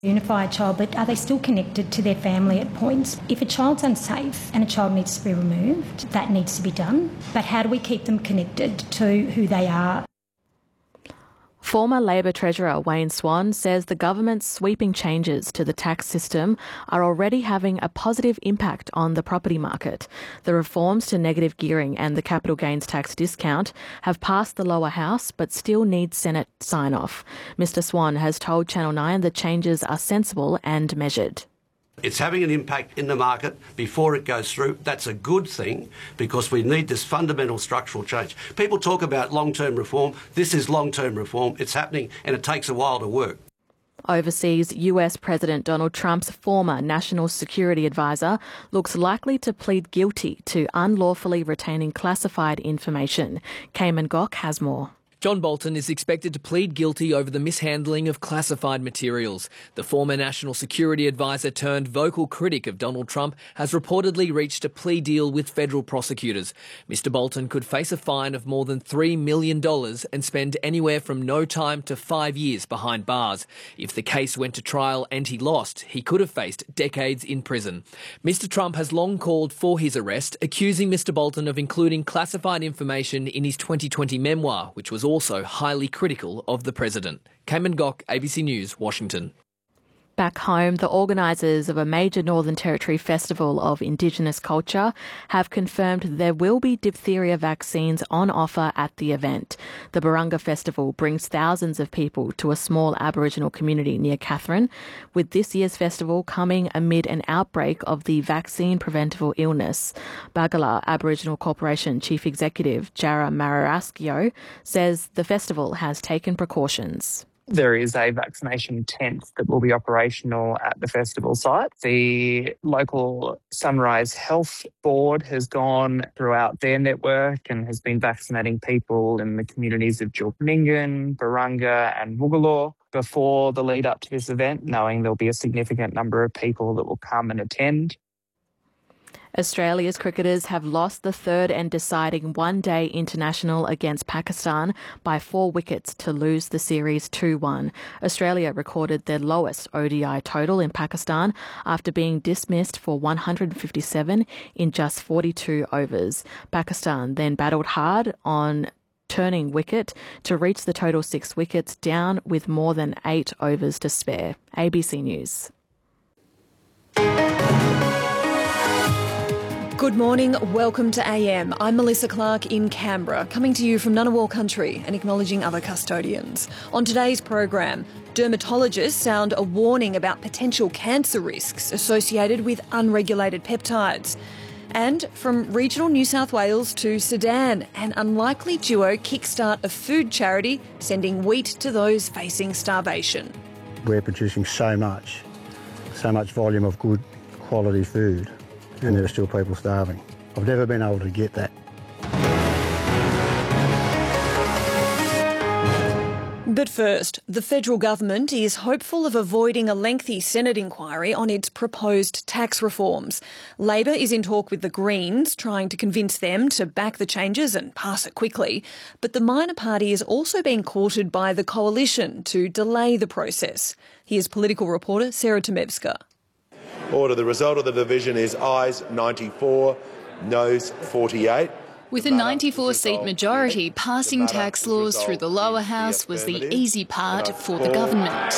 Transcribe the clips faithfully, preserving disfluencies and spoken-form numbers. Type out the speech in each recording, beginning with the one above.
Unify a child, but are they still connected to their family at points? If a child's unsafe and a child needs to be removed, that needs to be done. But how do we keep them connected to who they are? Former Labor Treasurer Wayne Swan says the government's sweeping changes to the tax system are already having a positive impact on the property market. The reforms to negative gearing and the capital gains tax discount have passed the lower house but still need Senate sign-off. Mister Swan has told Channel nine the changes are sensible and measured. It's having an impact in the market before it goes through. That's a good thing because we need this fundamental structural change. People talk about long-term reform. This is long-term reform. It's happening and it takes a while to work. Overseas, U S President Donald Trump's former national security advisor looks likely to plead guilty to unlawfully retaining classified information. Cayman Gok has more. John Bolton is expected to plead guilty over the mishandling of classified materials. The former national security advisor turned vocal critic of Donald Trump has reportedly reached a plea deal with federal prosecutors. Mister Bolton could face a fine of more than three million dollars and spend anywhere from no time to five years behind bars. If the case went to trial and he lost, he could have faced decades in prison. Mister Trump has long called for his arrest, accusing Mister Bolton of including classified information in his twenty twenty memoir, which was also highly critical of the president. Cayman Gok, A B C News, Washington. Back home, the organisers of a major Northern Territory festival of Indigenous culture have confirmed there will be diphtheria vaccines on offer at the event. The Barunga Festival brings thousands of people to a small Aboriginal community near Katherine, with this year's festival coming amid an outbreak of the vaccine preventable illness. Bagala Aboriginal Corporation Chief Executive Jara Mararaskio says the festival has taken precautions. There is a vaccination tent that will be operational at the festival site. The local Sunrise Health Board has gone throughout their network and has been vaccinating people in the communities of Julpaningan, Barunga and Woogalore before the lead up to this event, knowing there'll be a significant number of people that will come and attend. Australia's cricketers have lost the third and deciding one-day international against Pakistan by four wickets to lose the series two one. Australia recorded their lowest O D I total in Pakistan after being dismissed for one hundred fifty-seven in just forty-two overs. Pakistan then battled hard on turning wicket to reach the total six wickets, down with more than eight overs to spare. A B C News. Good morning, welcome to A M. I'm Melissa Clark in Canberra, coming to you from Ngunnawal country and acknowledging other custodians. On today's program, dermatologists sound a warning about potential cancer risks associated with unregulated peptides. And from regional New South Wales to Sudan, an unlikely duo kickstart a food charity sending wheat to those facing starvation. We're producing so much, so much volume of good quality food. And there are still people starving. I've never been able to get that. But first, the federal government is hopeful of avoiding a lengthy Senate inquiry on its proposed tax reforms. Labor is in talk with the Greens, trying to convince them to back the changes and pass it quickly. But the minor party is also being courted by the coalition to delay the process. Here's political reporter Sarah Tomevska. Order. The result of the division is ayes ninety-four, noes forty-eight. With a ninety-four seat majority, passing tax laws through the lower house was the easy part for the government.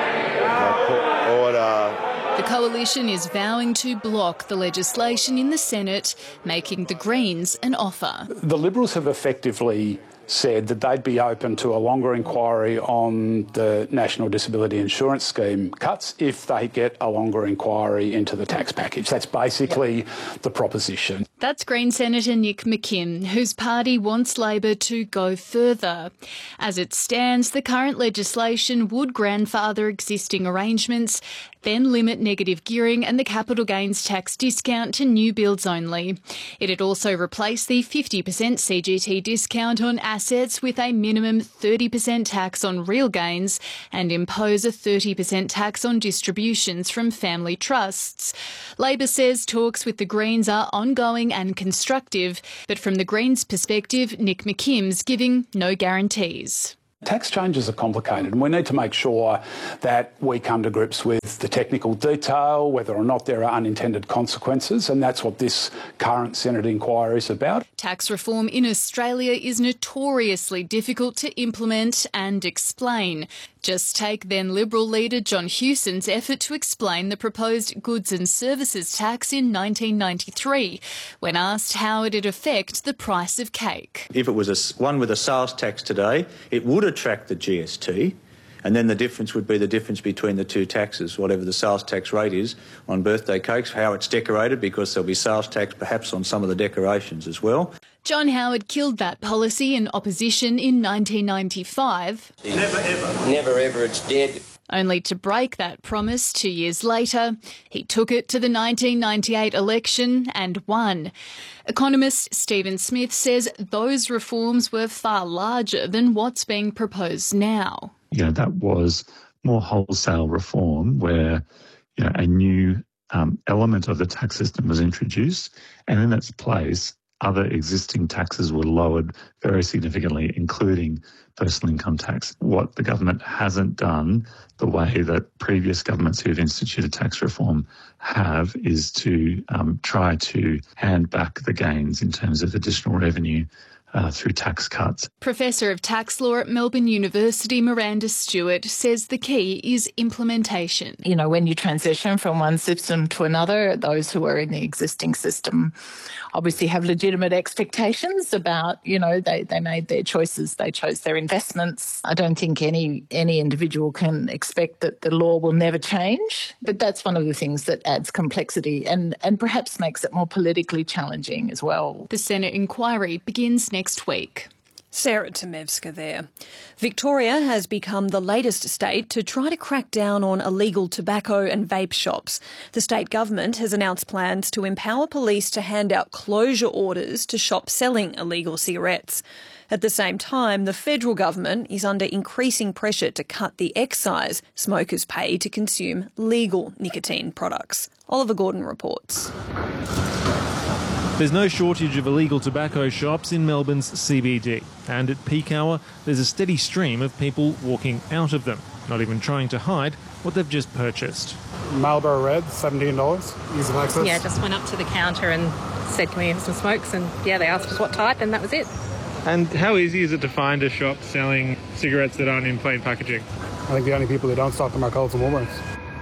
Order. The coalition is vowing to block the legislation in the Senate, making the Greens an offer. The Liberals have effectively said that they'd be open to a longer inquiry on the National Disability Insurance Scheme cuts if they get a longer inquiry into the tax package. That's basically yep. the proposition. That's Green Senator Nick McKim, whose party wants Labor to go further. As it stands, the current legislation would grandfather existing arrangements, then limit negative gearing and the capital gains tax discount to new builds only. It'd also replace the fifty percent C G T discount on assets with a minimum thirty percent tax on real gains and impose a thirty percent tax on distributions from family trusts. Labor says talks with the Greens are ongoing and constructive, but from the Greens' perspective, Nick McKim's giving no guarantees. Tax changes are complicated, and we need to make sure that we come to grips with the technical detail, whether or not there are unintended consequences, and that's what this current Senate inquiry is about. Tax reform in Australia is notoriously difficult to implement and explain. Just take then Liberal leader John Hewson's effort to explain the proposed goods and services tax in nineteen ninety-three, when asked how it'd affect the price of cake. If it was a, one with a sales tax today, it would attract the G S T, and then the difference would be the difference between the two taxes, whatever the sales tax rate is on birthday cakes, how it's decorated, because there'll be sales tax perhaps on some of the decorations as well. John Howard killed that policy in opposition in nineteen ninety-five. Never ever. Never ever, it's dead. Only to break that promise two years later. He took it to the nineteen ninety-eight election and won. Economist Stephen Smith says those reforms were far larger than what's being proposed now. You know, that was more wholesale reform where, you know, a new um, element of the tax system was introduced, and in its place, other existing taxes were lowered very significantly, including personal income tax. What the government hasn't done, the way that previous governments who have instituted tax reform have, is to um, try to hand back the gains in terms of additional revenue Uh, through tax cuts. Professor of Tax Law at Melbourne University, Miranda Stewart, says the key is implementation. You know, when you transition from one system to another, those who are in the existing system obviously have legitimate expectations about, you know, they, they made their choices, they chose their investments. I don't think any any individual can expect that the law will never change, but that's one of the things that adds complexity and, and perhaps makes it more politically challenging as well. The Senate inquiry begins next week. Sarah Tomevska there. Victoria has become the latest state to try to crack down on illegal tobacco and vape shops. The state government has announced plans to empower police to hand out closure orders to shops selling illegal cigarettes. At the same time, the federal government is under increasing pressure to cut the excise smokers pay to consume legal nicotine products. Oliver Gordon reports. There's no shortage of illegal tobacco shops in Melbourne's C B D, and at peak hour there's a steady stream of people walking out of them, not even trying to hide what they've just purchased. Marlboro Red, seventeen dollars, easy access. Yeah, just went up to the counter and said, can we have some smokes? And yeah, they asked us what type and that was it. And how easy is it to find a shop selling cigarettes that aren't in plain packaging? I think the only people who don't stock them are Coles and Walmarts.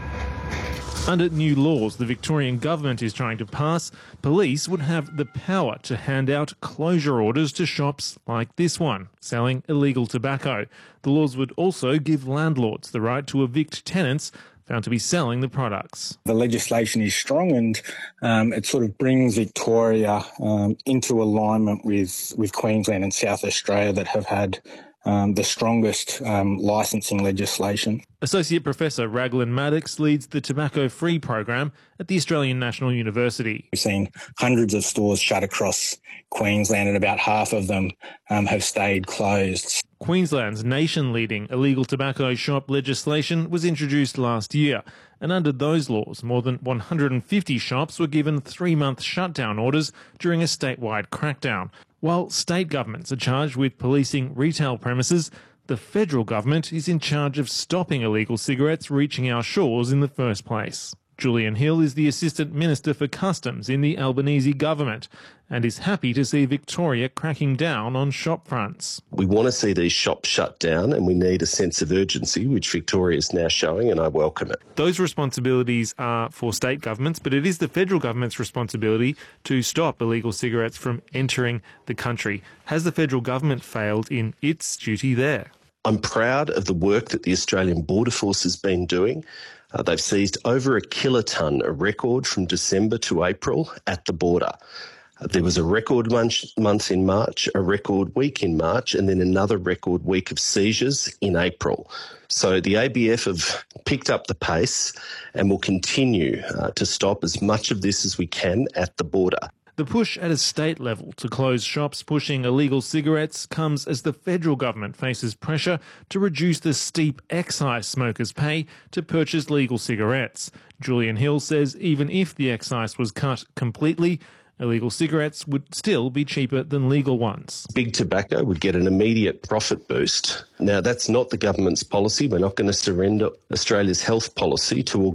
Under new laws the Victorian government is trying to pass, police would have the power to hand out closure orders to shops like this one, selling illegal tobacco. The laws would also give landlords the right to evict tenants found to be selling the products. The legislation is strong, and um, it sort of brings Victoria um, into alignment with, with Queensland and South Australia that have had Um, the strongest um, licensing legislation. Associate Professor Raglan Maddox leads the tobacco-free program at the Australian National University. We've seen hundreds of stores shut across Queensland, and about half of them um, have stayed closed. Queensland's nation-leading illegal tobacco shop legislation was introduced last year, and under those laws, more than one hundred fifty shops were given three-month shutdown orders during a statewide crackdown. While state governments are charged with policing retail premises, the federal government is in charge of stopping illegal cigarettes reaching our shores in the first place. Julian Hill is the Assistant Minister for Customs in the Albanese government and is happy to see Victoria cracking down on shop fronts. We want to see these shops shut down, and we need a sense of urgency, which Victoria is now showing, and I welcome it. Those responsibilities are for state governments, but it is the federal government's responsibility to stop illegal cigarettes from entering the country. Has the federal government failed in its duty there? I'm proud of the work that the Australian Border Force has been doing. Uh, they've seized over a kilotonne, a record from December to April at the border. Uh, there was a record month, month in March, a record week in March, and then another record week of seizures in April. So the A B F have picked up the pace and will continue uh, to stop as much of this as we can at the border. The push at a state level to close shops pushing illegal cigarettes comes as the federal government faces pressure to reduce the steep excise smokers pay to purchase legal cigarettes. Julian Hill says even if the excise was cut completely, Illegal cigarettes would still be cheaper than legal ones. Big tobacco would get an immediate profit boost. Now, that's not the government's policy. We're not going to surrender Australia's health policy to